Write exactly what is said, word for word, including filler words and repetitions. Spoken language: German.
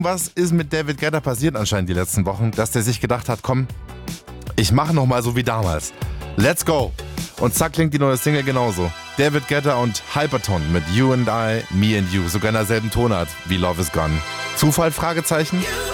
Was ist mit David Guetta passiert anscheinend die letzten Wochen, dass der sich gedacht hat, komm, ich mache nochmal so wie damals. Let's go! Und zack klingt die neue Single genauso. David Guetta und Hyperton mit You and I, Me and You, sogar in derselben Tonart wie Love is Gone. Zufall? Fragezeichen?